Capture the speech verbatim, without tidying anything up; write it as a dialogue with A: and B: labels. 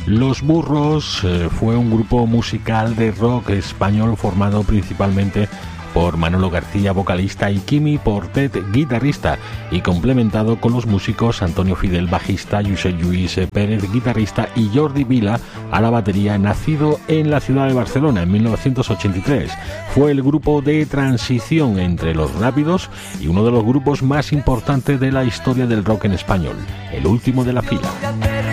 A: Los Burros eh, fue un grupo musical de rock español formado principalmente por Manolo García, vocalista, y Quimi Portet, guitarrista, y complementado con los músicos Antonio Fidel, bajista, Josep Lluís Pérez, guitarrista, y Jordi Vila a la batería, nacido en la ciudad de Barcelona en mil novecientos ochenta y tres. Fue el grupo de transición entre los rápidos y uno de los grupos más importantes de la historia del rock en español, el último de la fila.